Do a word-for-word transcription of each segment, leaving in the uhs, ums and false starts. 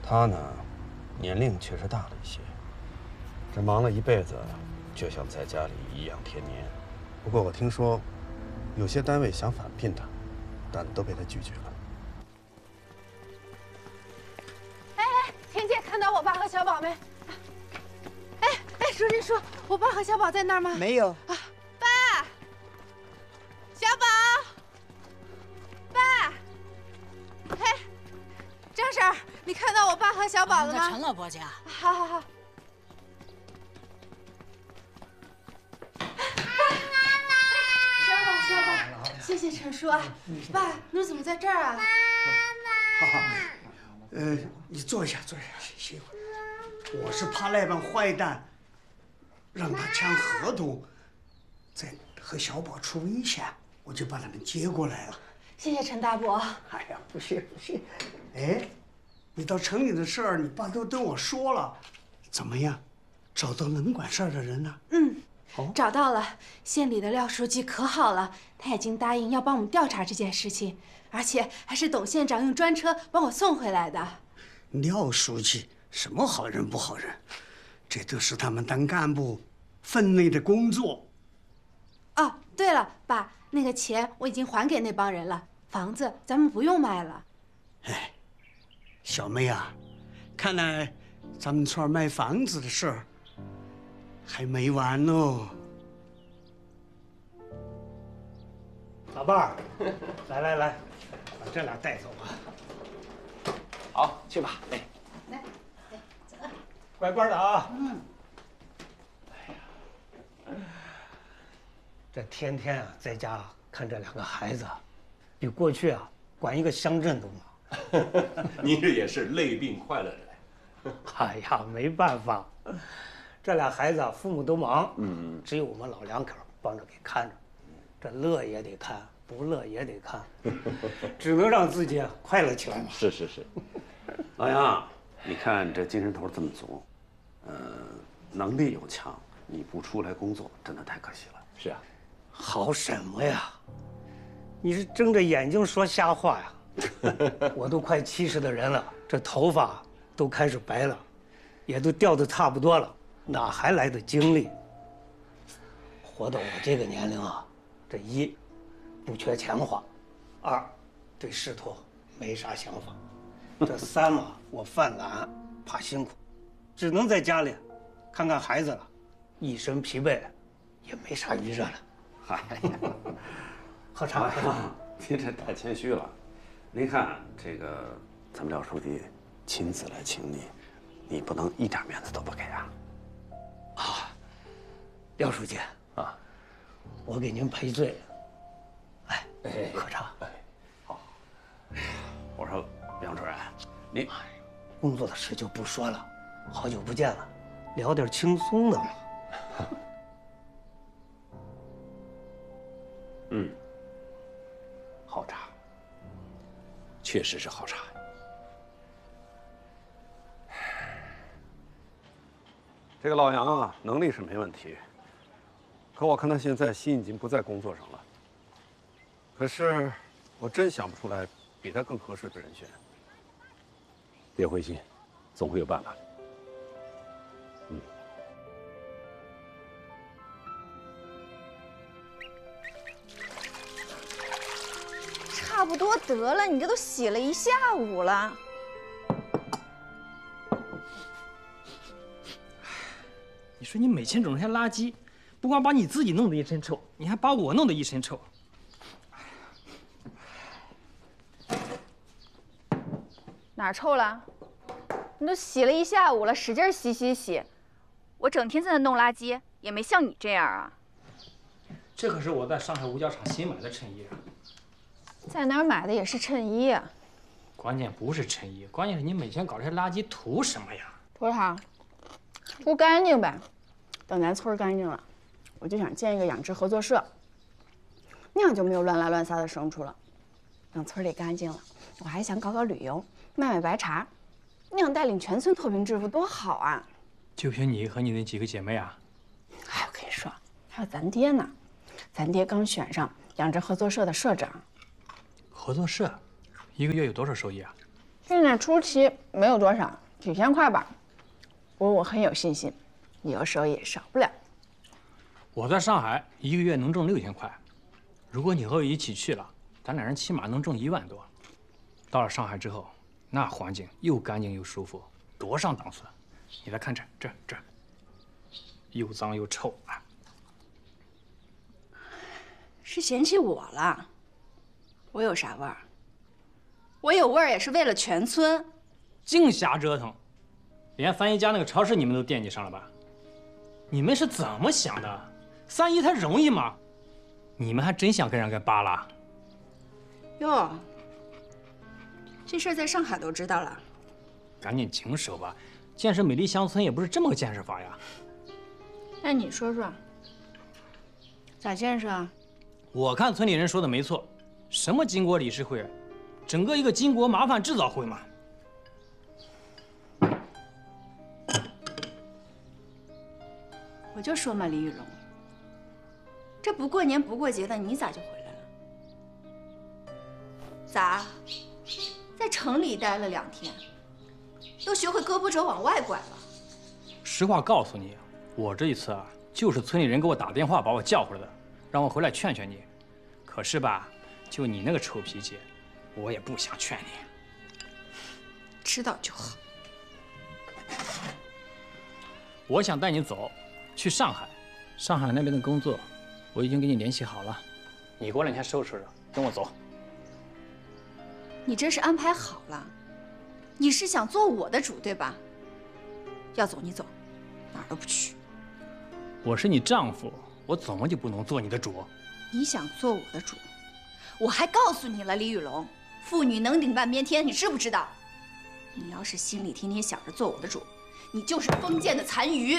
他呢，年龄确实大了一些，这忙了一辈子，就像在家里颐养天年。不过我听说，有些单位想返聘他，但都被他拒绝了。 哎哎，田姐看到我爸和小宝没？哎哎，书记叔，我爸和小宝在那儿吗？ 没有。 啊，爸，小宝，爸，哎，张婶儿，你看到我爸和小宝了吗？ 成了，伯家。 好好好。 谢谢陈叔啊，爸，你怎么在这儿啊？ 妈妈，呃，你坐一下，坐一下，歇一会儿。我是怕那帮坏蛋让他签合同，再和小宝出危险，我就把他们接过来了。 谢谢陈大伯。 哎呀，不谢不谢。哎，你到城里的事儿，你爸都跟我说了，怎么样？找到能管事儿的人了？ 嗯。 找到了，县里的廖书记可好了，他已经答应要帮我们调查这件事情，而且还是董县长用专车帮我送回来的。 廖书记什么好人不好人，这都是他们当干部分内的工作。 哦，对了，爸，那个钱我已经还给那帮人了，房子咱们不用卖了。 哎，小妹啊，看来咱们村卖房子的事儿 还没完呢，老伴儿，来来来，把这俩带走吧。 好，去吧。哎， 来，来，走。 乖乖的啊。 嗯。 哎呀，这天天啊在家看这两个孩子，比过去啊管一个乡镇都忙。 您这也是累并快乐着。 哎呀，没办法。 这俩孩子啊，父母都忙， 嗯， 只有我们老两口帮着给看着，这乐也得看，不乐也得看，只能让自己快乐起来嘛。 是是是， 老杨，你看这精神头这么足，呃，能力又强，你不出来工作，真的太可惜了。 是啊， 好什么呀？你是睁着眼睛说瞎话呀？我都快七十的人了，这头发都开始白了，也都掉得差不多了。 哪还来的精力？活到我这个年龄啊，这一不缺钱花，二对仕途没啥想法，这三嘛我犯懒，怕辛苦，只能在家里看看孩子了，一身疲惫，也没啥余热了。 嗨， 喝茶喝茶， 您这太谦虚了。您看这个，咱们廖书记亲自来请你，你不能一点面子都不给啊。 啊，廖书记啊，我给您赔罪。哎，喝茶。哎， 好。我说杨主任，您工作的事就不说了，好久不见了，聊点轻松的嘛。 嗯，好茶，确实是好茶。 这个老杨啊，能力是没问题，可我看他现在心已经不在工作上了。可是，我真想不出来比他更合适的人选。 别灰心，总会有办法。嗯。 差不多得了，你这都洗了一下午了。 你说你每天整那些垃圾，不光把你自己弄得一身臭，你还把我弄得一身臭。 哪儿臭了？你都洗了一下午了，使劲洗洗洗。我整天在那弄垃圾，也没像你这样啊。 这可是我在上海五角场新买的衬衣啊。 在哪儿买的也是衬衣啊。 关键不是衬衣，关键是你每天搞这些垃圾图什么呀？ 图啥？ 图干净呗，等咱村干净了，我就想建一个养殖合作社，那样就没有乱拉乱撒的牲畜了。等村里干净了，我还想搞搞旅游，卖卖白茶，那样带领全村脱贫致富多好啊！ 就凭你和你那几个姐妹啊？ 哎，我跟你说，还有咱爹呢，咱爹刚选上养殖合作社的社长。 合作社，一个月有多少收益啊？ 现在初期没有多少，几千块吧。不过我很有信心，以后收益也少不了。 我在上海一个月能挣六千块，如果你和我一起去了，咱俩人起码能挣一万多。到了上海之后，那环境又干净又舒服，多上档次。你再看这这这，又脏又臭啊！ 是嫌弃我了？我有啥味儿？我有味儿也是为了全村。 净瞎折腾，连三姨家那个超市你们都惦记上了吧？你们是怎么想的？三姨她容易吗？你们还真想跟人给扒拉？ 哟，这事儿在上海都知道了。 赶紧停手吧！建设美丽乡村也不是这么个建设法呀。 那你说说，咋建设啊？ 我看村里人说的没错，什么金国理事会，整个一个金国麻烦制造会嘛。 我就说嘛，李雨龙，这不过年不过节的，你咋就回来了？咋，在城里待了两天，都学会胳膊肘往外拐了？ 实话告诉你，我这一次啊，就是村里人给我打电话把我叫回来的，让我回来劝劝你。可是吧，就你那个臭脾气，我也不想劝你。 知道就好。 我想带你走，去上海。上海那边的工作，我已经给你联系好了。你过两天收拾收拾，跟我走。 你这是安排好了？你是想做我的主对吧？要走你走，哪儿都不去。 我是你丈夫，我怎么就不能做你的主？ 你想做我的主，我还告诉你了，李雨龙，妇女能顶半边天，你知不知道？你要是心里天天想着做我的主，你就是封建的残余。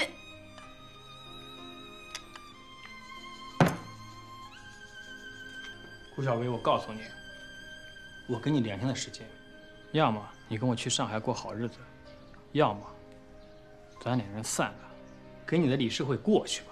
顾小薇，我告诉你，我给你两天的时间，要么你跟我去上海过好日子，要么咱两人散了，给你的理事会过去吧。